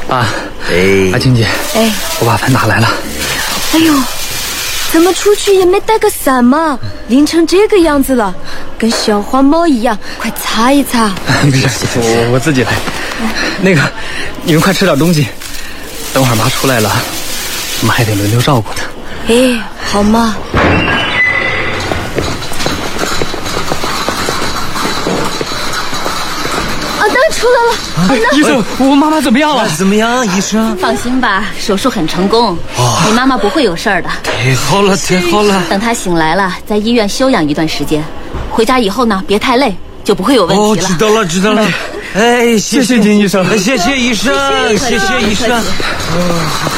啊， 哎， 青姐， 哎， 我把饭拿来了。 哎呦，怎么出去也没带个伞嘛？淋成这个样子了，跟小黄猫一样，快擦一擦。 没事，我自己来。那个，你们快吃点东西，等会儿妈出来了，我们还得轮流照顾她。 哎，好嘛。阿丹出来了， 医生，我妈妈怎么样了？ 怎么样，医生？ 放心吧，手术很成功，你妈妈不会有事儿的。 太好了，太好了！ 等她醒来了，在医院休养一段时间，回家以后呢，别太累，就不会有问题了。 知道了，知道了。哎， 谢谢金医生， 谢谢医生，谢谢医生。